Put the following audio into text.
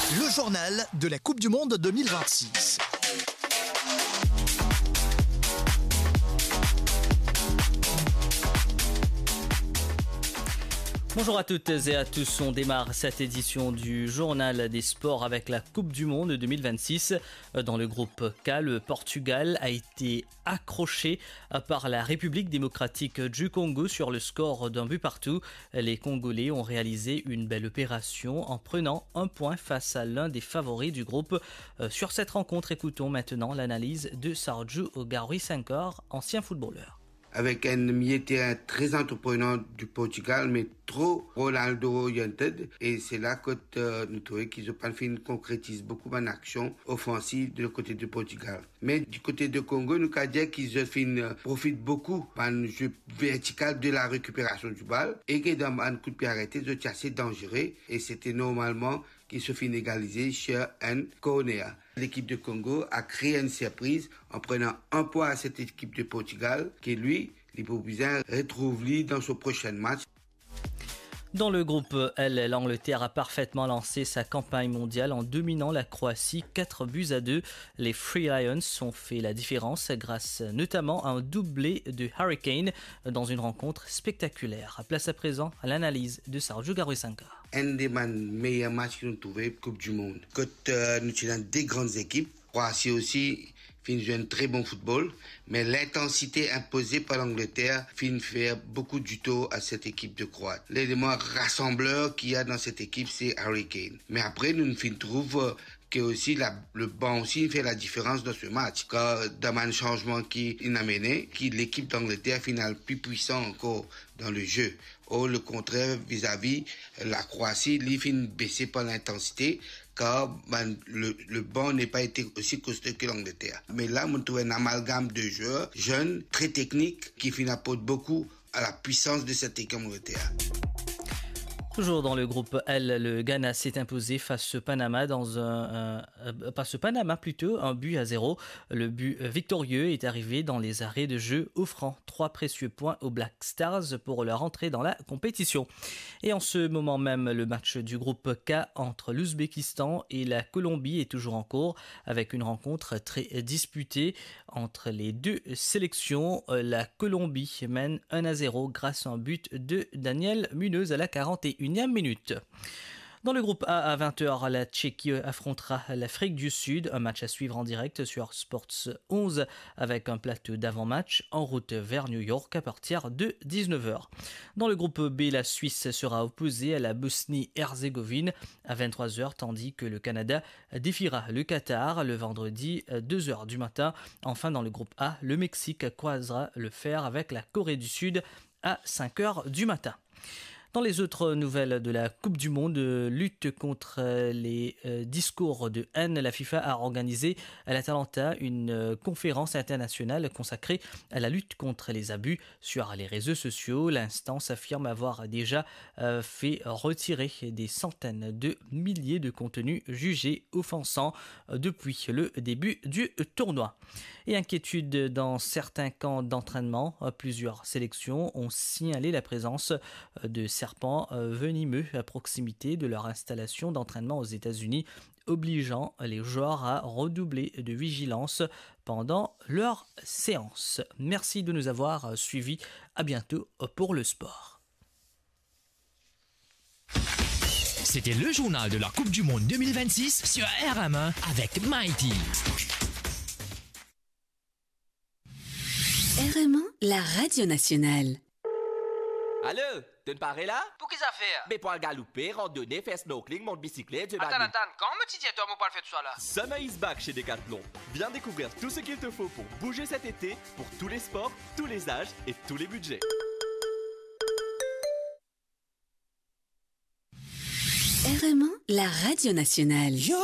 Le journal de la Coupe du Monde 2026. Bonjour à toutes et à tous, on démarre cette édition du journal des sports avec la Coupe du Monde 2026. Dans le groupe K, le Portugal a été accroché par la République démocratique du Congo sur le score d'un but partout. Les Congolais ont réalisé une belle opération en prenant un point face à l'un des favoris du groupe. Sur cette rencontre, écoutons maintenant l'analyse de Sardju Garui-Sankor, ancien footballeur. Avec un milieu de terrain très entreprenant du Portugal, mais trop Ronaldo-oriented. Et c'est là que nous trouvons qu'ils concrétisent beaucoup d'actions offensives de côté du Portugal. Mais du côté du Congo, nous avons dit qu'ils profitent beaucoup d'un jeu vertical de la récupération du bal et que dans un coup de pied arrêté, c'est assez dangereux. Et c'était normalement qui se finit égalisé chez un Cornea. L'équipe de Congo a créé une surprise en prenant un point à cette équipe de Portugal qui lui, les Portugais, retrouve lui dans son prochain match. Dans le groupe L, l'Angleterre a parfaitement lancé sa campagne mondiale en dominant la Croatie 4-2. Les Free Lions ont fait la différence grâce notamment à un doublé de Harry Kane dans une rencontre spectaculaire. Place à présent à l'analyse de Sardju Garui-Sankor. Un des meilleurs matchs que nous trouvons Coupe du Monde. Quand nous sommes des grandes équipes, Croatie aussi joue un très bon football, mais l'intensité imposée par l'Angleterre fait beaucoup du tort à cette équipe de Croates. L'élément rassembleur qu'il y a dans cette équipe, c'est Harry Kane. Mais après, nous trouvons que aussi le banc aussi fait la différence dans ce match. Car dans un changement qu'il a mené, l'équipe d'Angleterre finale plus puissant encore dans le jeu. Or, le contraire vis-à-vis la Croatie, il finit baissé par l'intensité, car le banc n'est pas été aussi costaud que l'Angleterre. Mais là, on trouve un amalgame de joueurs jeunes, très techniques, qui apportent beaucoup à la puissance de cette équipe d'Angleterre. Toujours dans le groupe L, le Ghana s'est imposé face au Panama un but à 0. Le but victorieux est arrivé dans les arrêts de jeu, offrant 3 précieux points aux Black Stars pour leur entrée dans la compétition. Et en ce moment même, le match du groupe K entre l'Ouzbékistan et la Colombie est toujours en cours, avec une rencontre très disputée entre les deux sélections. La Colombie mène 1-0 grâce à un but de Daniel Munoz à la 41e minute. Dans le groupe A, à 20h, la Tchéquie affrontera l'Afrique du Sud. Un match à suivre en direct sur Sports 11 avec un plateau d'avant-match en route vers New York à partir de 19h. Dans le groupe B, la Suisse sera opposée à la Bosnie-Herzégovine à 23h, tandis que le Canada défiera le Qatar le vendredi 2h du matin. Enfin, dans le groupe A, le Mexique croisera le fer avec la Corée du Sud à 5h du matin. Dans les autres nouvelles de la Coupe du Monde, lutte contre les discours de haine, la FIFA a organisé à l'Atalanta une conférence internationale consacrée à la lutte contre les abus sur les réseaux sociaux. L'instance affirme avoir déjà fait retirer des centaines de milliers de contenus jugés offensants depuis le début du tournoi. Et inquiétude dans certains camps d'entraînement, plusieurs sélections ont signalé la présence de serpents venimeux à proximité de leur installation d'entraînement aux États-Unis, obligeant les joueurs à redoubler de vigilance pendant leur séance. Merci de nous avoir suivis. À bientôt pour le sport. C'était le journal de la Coupe du Monde 2026 sur RM1 avec Mighty. RM1, la radio nationale. Allô, tu ne parais là? Pour qui ça fait? Mais pour galouper, randonner, faire snorkeling, monte bicyclette, Attends, quand me tu dis toi, moi pas le faire tout ça là? Summer is back chez Decathlon. Viens découvrir tout ce qu'il te faut pour bouger cet été, pour tous les sports, tous les âges et tous les budgets. RM1, la radio nationale.